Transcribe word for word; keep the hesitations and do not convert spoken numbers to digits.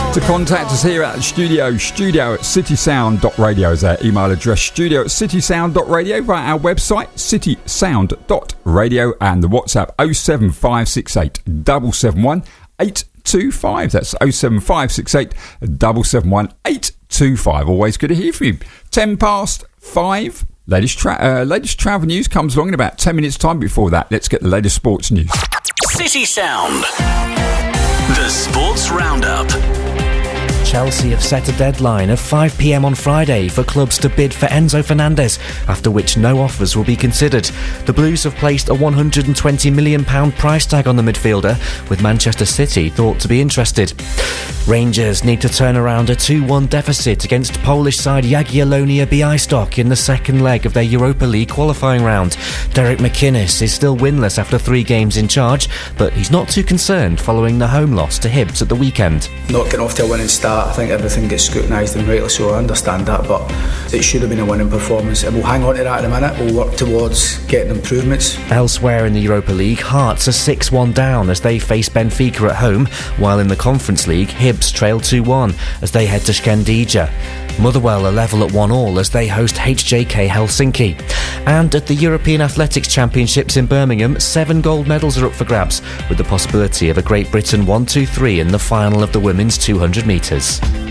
To contact us here at the studio, studio at citysound dot radio is our email address, studio at citysound dot radio, via our website, citysound dot radio, and the WhatsApp oh seven five six eight, seven seven one, eight two five. That's oh seven five six eight, seven seven one, eight two five. Always good to hear from you. ten past five. Latest, tra- uh, latest travel news comes along in about ten minutes' time. Before that, let's get the latest sports news. City Sound. The Sports Roundup. Chelsea have set a deadline of five p.m. on Friday for clubs to bid for Enzo Fernandez, after which no offers will be considered. The Blues have placed a one hundred twenty million pounds price tag on the midfielder, with Manchester City thought to be interested. Rangers need to turn around a two one deficit against Polish side Jagiellonia Białystok in the second leg of their Europa League qualifying round. Derek McInnes is still winless after three games in charge, but he's not too concerned following the home loss to Hibs at the weekend. Not getting off to a winning start, I think everything gets scrutinised, and rightly so, I understand that, but it should have been a winning performance, and we'll hang on to that in a minute. We'll work towards getting improvements. Elsewhere in the Europa League, Hearts are six one down as they face Benfica at home, while in the Conference League, Hibs trail two one as they head to Skandia. Motherwell are level at one all as they host H J K Helsinki. And at the European Athletics Championships in Birmingham, seven gold medals are up for grabs, with the possibility of a Great Britain one two three in the final of the women's two hundred metres.